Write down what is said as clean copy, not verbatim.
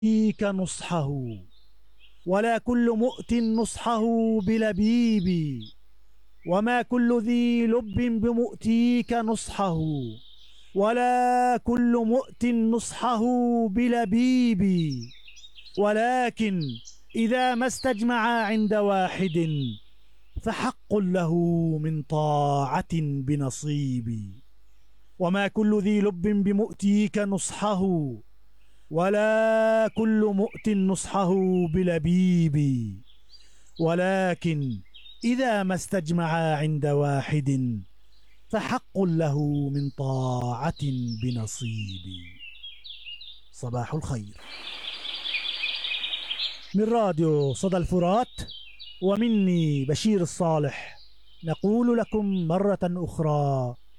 يؤتيك نصحه، ولا كل مؤت نصحه بلبيب. وما كل ذي لب بمؤتيك نصحه، ولا كل مؤت نصحه بلبيب. ولكن إذا ما استجمع عند واحد، فحق له من طاعة بنصيب. وما كل ذي لب بمؤتيك نصحه، ولا كل مؤت نصحه بلبيب. ولكن إذا ما استجمع عند واحد، فحق له من طاعة بنصيب. صباح الخير. من راديو صدى الفرات، ومني بشير الصالح، نقول لكم مرة أخرى: